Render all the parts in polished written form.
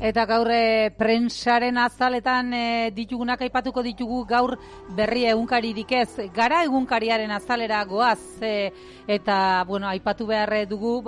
Eta gaur prentsaren azaletan ditugunak aipatuko ditugu gaur berri egunkaririk ez. Gara egunkariaren azalera goaz eta bueno, aipatu behar dugu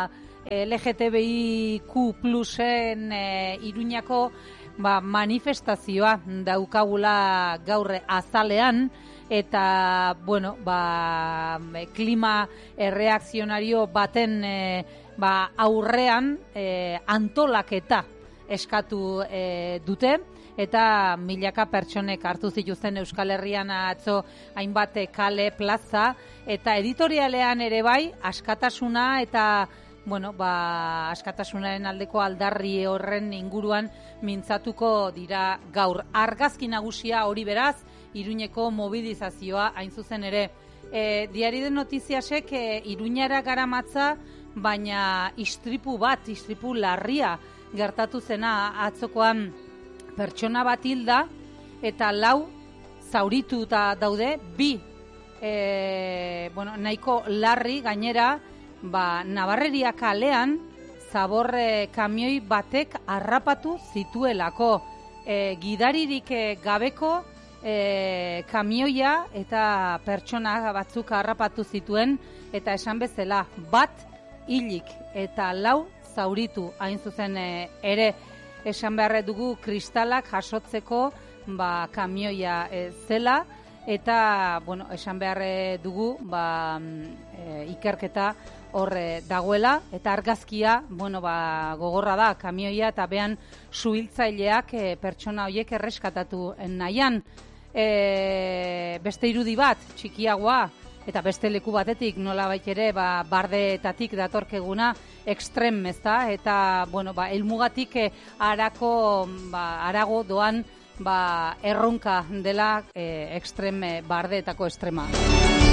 LGTBIQ+en Iruñako manifestazioa daukagula gaur azalean. Eta bueno, klima erreakzionario baten aurrean antolaketa eskatu dute, eta milaka pertsonek hartu zituzten Euskal Herrian atzo hainbat kale, plaza, eta editorialean ere bai askatasuna eta askatasunaren aldeko aldarri horren inguruan mintzatuko dira gaur. Argazki nagusia hori beraz, Iruñeko mobilizazioa hain zuzen ere. Diari de Notiziasek Iruñara garamatza, baina istripu larria gertatu zena atzokoan pertsona bat hilda eta 4 zaurituta daude, 2 nahiko larri gainera, Nabarreria kalean zaborre kamioi batek harrapatu zituelako. Gidaririk gabeko kamioia eta pertsona batzuk harrapatu zituen, eta esan bezala bat hilik eta 4 zauritu hain zuzen ere. Esan behar dugu kristalak jasotzeko kamioia zela, eta esan behar dugu ikerketa hor dagoela, eta argazkia gogorra da kamioia eta behan suhiltzaileak pertsona horiek erreskatatu nahian. Beste irudi bat txikiagoa eta beste leku batetik nolabait ere bardeetatik datorkeguna extrem, ezta, eta helmugatik harago doan erronka dela extrem bardeetako extrema.